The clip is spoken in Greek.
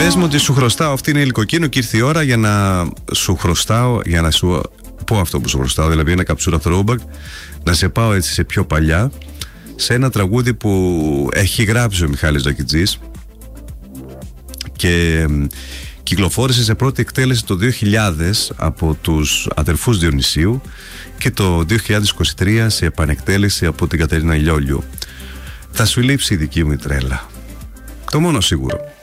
Πες μου ότι σου χρωστάω, αυτή είναι η Υλικοκίνου και ήρθε η ώρα για να σου χρωστάω, για να σου πω αυτό που σου χρωστάω, δηλαδή ένα καψούρα throwback, να σε πάω έτσι σε πιο παλιά, σε ένα τραγούδι που έχει γράψει ο Μιχάλης Τζακιτζής και κυκλοφόρησε σε πρώτη εκτέλεση το 2000 από τους αδερφούς Διονυσίου και το 2023 σε επανεκτέλεση από την Κατερίνα Λιόλιου. Θα σου λείψει η δική μου η τρέλα. Το μόνο σίγουρο.